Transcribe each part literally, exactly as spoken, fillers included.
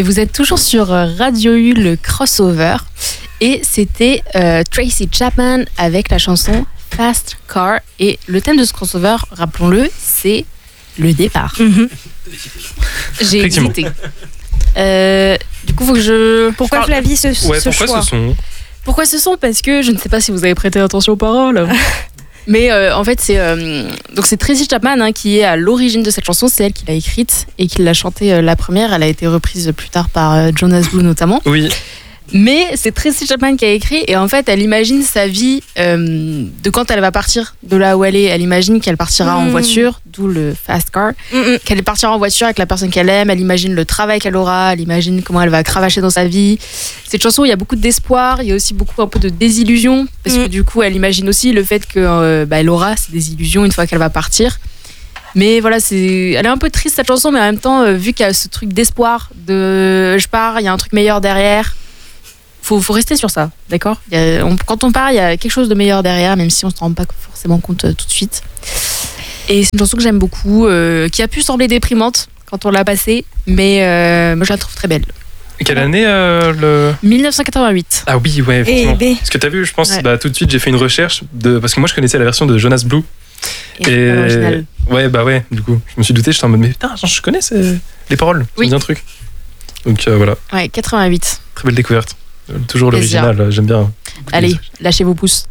vous êtes toujours sur Radio U, le crossover. Et c'était euh, Tracy Chapman avec la chanson Fast Car. Et le thème de ce crossover, rappelons-le, c'est le départ. Mm-hmm. J'ai hésité. Euh, du coup, faut que je... Pourquoi Flavie ce, ouais, ce pourquoi choix ce son Pourquoi ce son Parce que je ne sais pas si vous avez prêté attention aux paroles. Mais euh, en fait, c'est, euh, donc c'est Tracy Chapman hein, qui est à l'origine de cette chanson. C'est elle qui l'a écrite et qui l'a chantée euh, la première. Elle a été reprise plus tard par euh, Jonas Blue notamment. Oui. Mais c'est Tracy Chapman qui a écrit et en fait elle imagine sa vie euh, de quand elle va partir de là où elle est. Elle imagine qu'elle partira mmh. en voiture, d'où le fast car, mmh. qu'elle partira en voiture avec la personne qu'elle aime. Elle imagine le travail qu'elle aura, elle imagine comment elle va cravacher dans sa vie. Cette chanson, il y a beaucoup d'espoir, il y a aussi beaucoup un peu de désillusion parce mmh. que du coup elle imagine aussi le fait que euh, bah, elle aura ces désillusions une fois qu'elle va partir. Mais voilà, c'est... elle est un peu triste cette chanson, mais en même temps euh, vu qu'il y a ce truc d'espoir, de je pars, il y a un truc meilleur derrière. Faut, faut rester sur ça, d'accord ? Il y a, on, Quand on part, il y a quelque chose de meilleur derrière, même si on ne se rend pas forcément compte euh, tout de suite. Et c'est une chanson que j'aime beaucoup, euh, qui a pu sembler déprimante quand on l'a passée, mais euh, moi je la trouve très belle. Et quelle année euh, le... dix-neuf cent quatre-vingt-huit. Ah oui, ouais, effectivement. Et Parce que t'as vu, je pense, ouais. bah, tout de suite, j'ai fait une recherche, de... parce que moi je connaissais la version de Jonas Blue. Et, et... l'original. Ouais, bah ouais, du coup, je me suis douté, j'étais en mode, mais putain, je connais ces... les paroles, oui. c'est un truc. Donc euh, voilà. Ouais, quatre-vingt-huit. Très belle découverte. Toujours l'original, j'aime bien. Allez, lâchez vos pouces.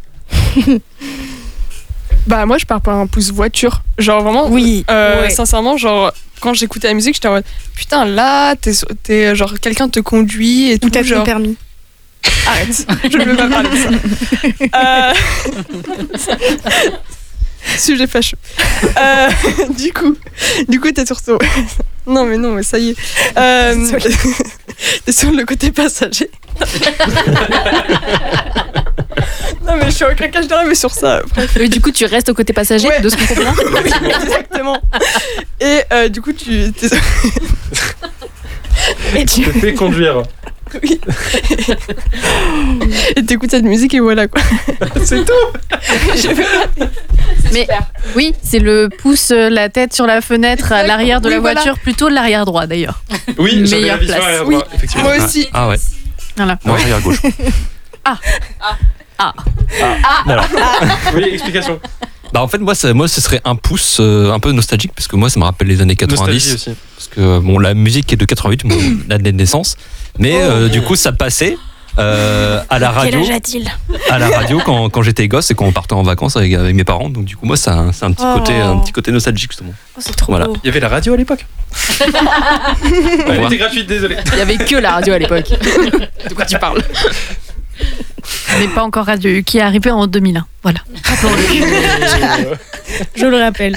Bah moi je pars par un pouce voiture. Genre vraiment, oui, euh, ouais. sincèrement, genre quand j'écoutais la musique, j'étais en mode putain là, t'es, t'es genre quelqu'un te conduit et tout. Ou t'as genre... ton permis. Arrête, je ne veux pas parler de ça. euh... Sujet fâcheux. Euh, du coup, du coup t'es sur ce... Non mais non mais ça y est. Euh... T'es sur le côté passager. Non mais je suis en craquage de rêve mais sur ça. Bref. Et du coup tu restes au côté passager ouais. de ce qu'on comprend. Oui, exactement. Et euh, du coup tu... T'es... Et tu te fais conduire. Oui. Et t'écoutes cette musique et voilà quoi. C'est tout. Mais oui, c'est le pouce, la tête sur la fenêtre à l'arrière de oui, la voilà. voiture, plutôt de l'arrière droit d'ailleurs. Oui, j'avais meilleure la vision place. arrière Oui, droit, effectivement. moi aussi. Ah ouais. Voilà. Moi arrière gauche. Ah. Ah. Ah. Ah. Alors. Oui, explication. Bah en fait moi ça, moi ce serait un pouce euh, un peu nostalgique parce que moi ça me rappelle les années quatre-vingt-dix. Nostalgie aussi. Parce que bon la musique est de quatre-vingt-huit, mon année de naissance, mais Oh. euh, du coup ça passait euh, à la radio. Quel âge a-t-il ? À la radio quand, quand j'étais gosse et quand on partait en vacances avec, avec mes parents. Donc du coup moi c'est un, c'est un petit Oh. côté un petit côté nostalgique justement. Oh, c'est trop Voilà. beau. Il y avait la radio à l'époque. Elle était gratuite, désolé. Il y avait que la radio à l'époque. De quoi tu parles ? On n'est pas encore Radio U qui est arrivé en deux mille un. Voilà. Je le rappelle.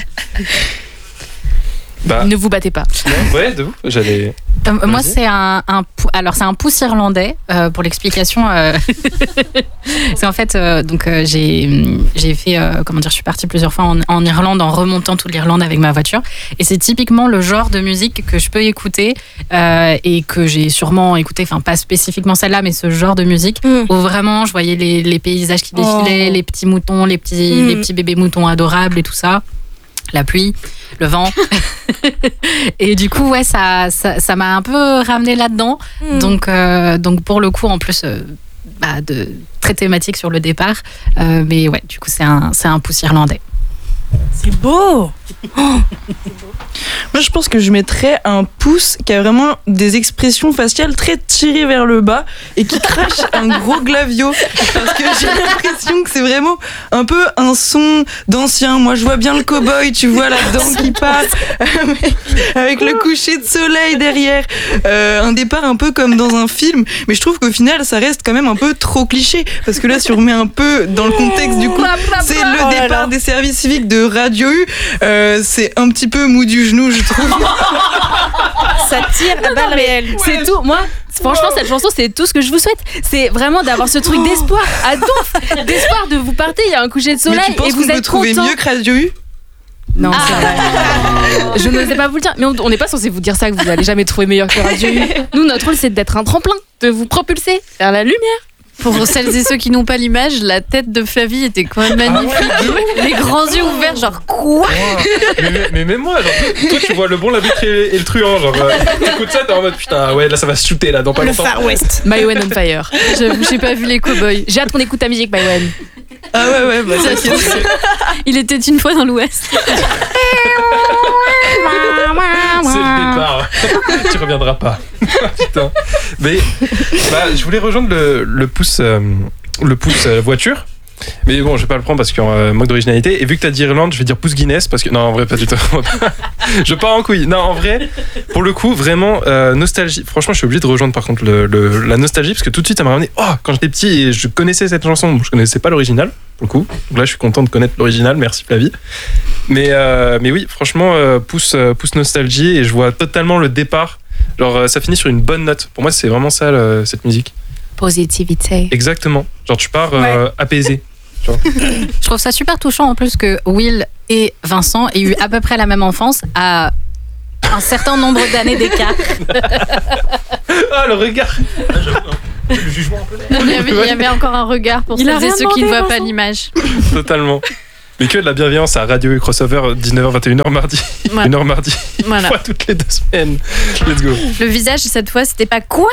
Bah, Ne vous battez pas. ouais, de vous. J'allais. Euh, moi, Vas-y. c'est un, un pou- alors c'est un pouce irlandais euh, pour l'explication. Euh... c'est en fait euh, donc euh, j'ai j'ai fait euh, comment dire, je suis partie plusieurs fois en, en Irlande en remontant toute l'Irlande avec ma voiture et c'est typiquement le genre de musique que je peux écouter euh, et que j'ai sûrement écouté, enfin pas spécifiquement celle-là, mais ce genre de musique Mm. où vraiment je voyais les, les paysages qui défilaient, Oh. les petits moutons, les petits Mm. les petits bébés moutons adorables et tout ça. La pluie, le vent. Et du coup, ouais, ça, ça, ça m'a un peu ramené là-dedans. Mm. Donc, euh, donc, pour le coup, en plus, euh, bah, de, très thématique sur le départ. Euh, mais ouais, du coup, c'est un, c'est un pouce irlandais. C'est beau. Moi, je pense que je mettrais un pouce qui a vraiment des expressions faciales très tirées vers le bas et qui crache un gros glavio. Parce que j'ai l'impression que c'est vraiment un peu un son d'ancien. Moi, je vois bien le cow-boy, tu vois, là-dedans qui passe avec, avec le coucher de soleil derrière. Euh, un départ un peu comme dans un film. Mais je trouve qu'au final, ça reste quand même un peu trop cliché. Parce que là, si on remet un peu dans le contexte, du coup, c'est le Oh là départ là. des services civiques de Radio U. Euh, c'est un petit peu mou du genou, je trouve. Ça tire à balles réelles. C'est tout. Moi, franchement, cette chanson, c'est tout ce que je vous souhaite. C'est vraiment d'avoir ce truc d'espoir à donf. D'espoir de vous partez, il y a un coucher de soleil Mais tu penses et vous qu'on peut êtes trouver content. mieux que Radio U? Non, c'est vrai. Je n'osais pas vous le dire. Mais on n'est pas censé vous dire ça, que vous n'allez jamais trouver meilleur que Radio U. Nous, notre rôle, c'est d'être un tremplin, de vous propulser vers la lumière. Pour celles et ceux qui n'ont pas l'image, la tête de Flavie était quand même magnifique. Les grands yeux ouverts, genre quoi? mais, mais, mais même moi, genre, toi tu vois le bon, la vitre et, et le truand, genre euh, t'écoutes ça, t'es en mode putain, ouais là ça va se shooter là dans pas Le longtemps. Far West. Maïwen on fire. J'avoue, j'ai pas vu les cow-boys. J'ai hâte qu'on écoute ta musique, Maïwen. Ah ouais, ouais, bah Ça, t'inquiète. Il était une fois dans l'Ouest. C'est le départ. Tu reviendras pas. Putain. Mais bah, je voulais rejoindre le, le pouce, euh, le pouce euh, voiture. Mais bon, je vais pas le prendre parce qu'il y a un manque d'originalité. Et vu que t'as dit Irlande, je vais dire pouce Guinness parce que non, en vrai, pas du tout. Je pars en couille. Non, en vrai, pour le coup, vraiment euh, nostalgie. Franchement, je suis obligé de rejoindre par contre le, le- la nostalgie parce que tout de suite, ça m'a ramené. Oh, quand j'étais petit et je connaissais cette chanson, bon, je connaissais pas l'original pour le coup. Donc là, je suis content de connaître l'original. Merci Flavie. Mais euh, mais oui, franchement, euh, pouce euh, pouce nostalgie et je vois totalement le départ. Genre, euh, ça finit sur une bonne note. Pour moi, c'est vraiment ça le- cette musique. Positivité. Exactement. Genre, tu pars euh, apaisé. Je trouve ça super touchant en plus que Will et Vincent aient eu à peu près la même enfance à un certain nombre d'années d'écart. Ah, le regard. Le jugement un peu. Il y avait, il y avait encore un regard pour Il a celles et rien ceux qui ne demandé, voient pas Vincent. l'image. Totalement. Mais que de la bienveillance à Radio et Crossover, dix-neuf heures vingt et une heures mardi. Ouais. une heure mardi. Voilà. Une fois toutes les deux semaines. Let's go. Le visage, cette fois, c'était pas quoi?